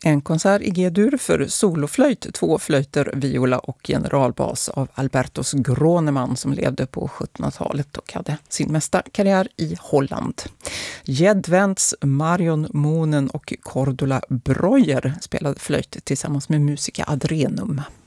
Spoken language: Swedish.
En konsert i G-dur för soloflöjt, 2 flöjter, viola och generalbas av Albertus Groneman som levde på 1700-talet och hade sin mesta karriär i Holland. Jedvents, Marion Moonen och Cordula Breuer spelade flöjt tillsammans med Musica Adrenum.